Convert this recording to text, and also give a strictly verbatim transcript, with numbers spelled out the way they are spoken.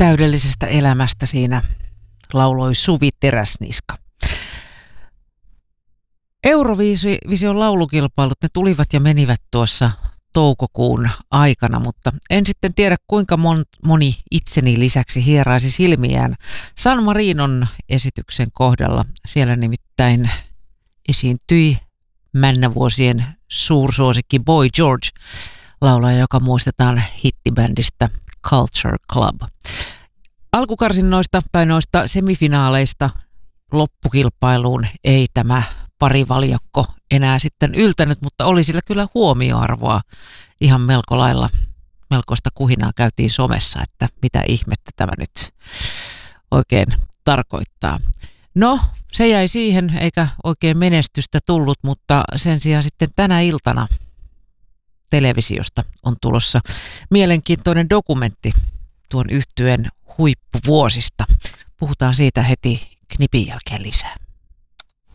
täydellisestä elämästä siinä lauloi Suvi Teräsniska. Eurovision laulukilpailut, ne tulivat ja menivät tuossa toukokuun aikana, mutta en sitten tiedä kuinka mon, moni itseni lisäksi hieraisi silmiään San Marinon esityksen kohdalla. Siellä nimittäin esiintyi männävuosien suursuosikki Boy George, laulaja, joka muistetaan hittibändistä Culture Club. Alkukarsinnoista tai noista semifinaaleista loppukilpailuun ei tämä parivaljakko enää sitten yltänyt, mutta oli sillä kyllä huomioarvoa ihan melko lailla. Melkoista kuhinaa käytiin somessa, että mitä ihmettä tämä nyt oikein tarkoittaa. No, se jäi siihen, eikä oikein menestystä tullut, mutta sen sijaan sitten tänä iltana televisiosta on tulossa mielenkiintoinen dokumentti tuon yhtyeen huippuvuosista. Puhutaan siitä heti knipin jälkeen lisää.